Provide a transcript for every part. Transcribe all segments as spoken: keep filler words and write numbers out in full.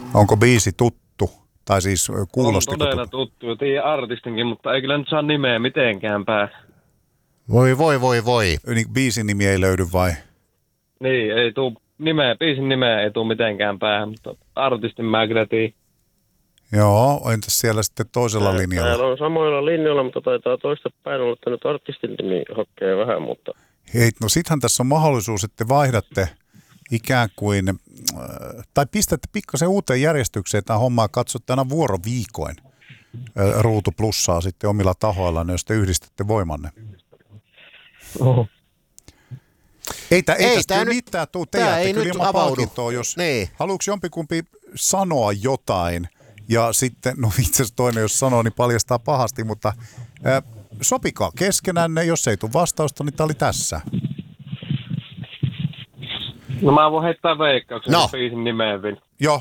Onko biisi tuttu? Tai siis kuulostiko on todella tuttu? tuttu. Tiedän artistinkin, mutta ei kyllä nyt saa nimeä mitenkään päähän. Voi voi voi voi. Niin, biisin nimi ei löydy vai? Niin, ei tuu nimeä, biisin nimeä ei tuu mitenkään päähän, mutta artistin mä kyllä tiedän. Joo, entäs siellä sitten toisella Tää, linjalla? Täällä on samoilla linjoilla, mutta taitaa toista päin olla, että nyt artistin nimi hakee vähän, mutta... Hei, no sittenhän tässä on mahdollisuus, että vaihdatte ikään kuin, äh, tai pistätte pikkasen uuteen järjestykseen tämä homma ja katsotte aina vuoroviikoin äh, Ruutu Plussaa sitten omilla tahoillaan, jos te yhdistätte voimanne. Oho. Ei, tä, ei, Ei, tästä tää nyt, nyt- mitään tuu, te tää jäätte ei kyllä nyt ilman avaudu. palkintoa, jos Niin. haluatko jompikumpi sanoa jotain ja sitten, no itse asiassa toinen jos sanoo, niin paljastaa pahasti, mutta äh, sopikaa keskenänne, jos ei tule vastausta, niin tämä oli tässä. No mä voin heittää veikkauksen No. no. biisin nimeen vielä. Joo,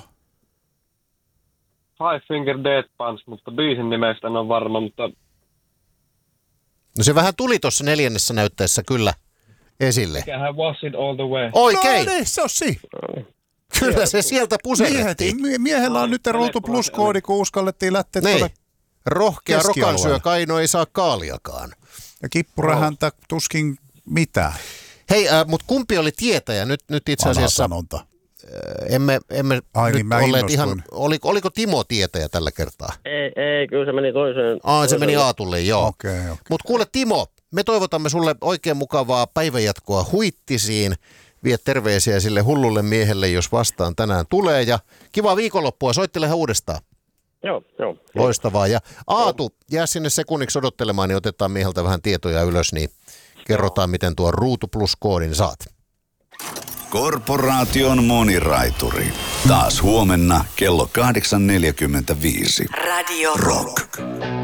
Five Finger Death Punch, mutta biisin nimestä en ole varma, mutta No se vähän tuli tuossa neljännessä näytteessä kyllä esille. mikähän Was It All The Way. Oikein! no niin, se on si. Kyllä se sieltä puserrettiin. Miehet, miehellä on nyt Ruutu Plus-koodi, kun uskallettiin lähteä Niin. tuolle. Rohkea Keskialueella. rokansyö Kaino ei saa kaaliakaan. Ja kippurahäntä tuskin mitään. Hei, äh, mutta kumpi oli tietäjä? Nyt, nyt itse Vanha asiassa sanonta. äh, emme, emme Ai nyt niin, mä olleet ihan... innostuin. Oliko, oliko Timo tietäjä tällä kertaa? Ei, ei, kyllä se meni toiseen. Aa, se meni toiseen. Aatulle, joo. Okei, okei. Mutta kuule Timo, me toivotamme sulle oikein mukavaa päivänjatkoa Huittisiin. Vie terveisiä sille hullulle miehelle, jos vastaan tänään tulee. Ja kiva viikonloppua, soittelehan uudestaan. Joo, joo. Loistavaa. Ja Aatu, jää sinne sekunniksi odottelemaan, niin otetaan mieheltä vähän tietoja ylös, niin kerrotaan, miten tuon Ruutu Plus-koodin saat. Korporaation moniraituri. Taas huomenna kello kahdeksan neljäkymmentäviisi. Radio Rock.